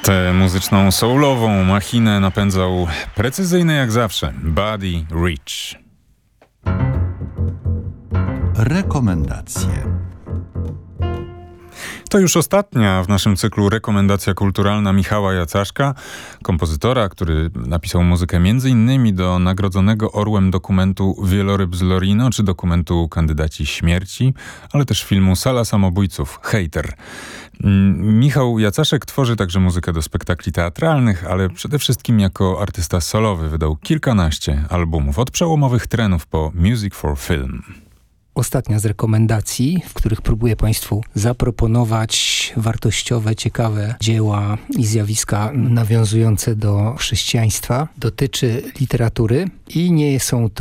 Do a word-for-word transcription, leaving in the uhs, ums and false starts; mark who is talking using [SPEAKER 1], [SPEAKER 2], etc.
[SPEAKER 1] Tę muzyczną soulową machinę napędzał precyzyjny jak zawsze Buddy Rich.
[SPEAKER 2] Rekomendacje.
[SPEAKER 1] To już ostatnia w naszym cyklu rekomendacja kulturalna Michała Jacaszka, kompozytora, który napisał muzykę m.in. do nagrodzonego Orłem dokumentu Wieloryb z Lorino, czy dokumentu Kandydaci śmierci, ale też filmu Sala samobójców, Hejter. Michał Jacaszek tworzy także muzykę do spektakli teatralnych, ale przede wszystkim jako artysta solowy wydał kilkanaście albumów, od przełomowych Trenów po Music for Film.
[SPEAKER 3] Ostatnia z rekomendacji, w których próbuję Państwu zaproponować wartościowe, ciekawe dzieła i zjawiska nawiązujące do chrześcijaństwa, dotyczy literatury i nie są to